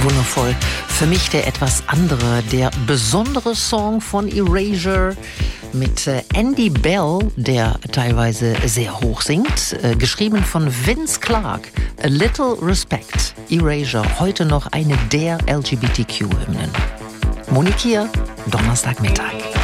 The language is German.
wundervoll. Für mich der etwas andere, der besondere Song von Erasure mit Andy Bell, der teilweise sehr hoch singt, geschrieben von Vince Clarke. A Little Respect. Erasure, heute noch eine der LGBTQ-Hymnen. Monique hier, Donnerstagmittag.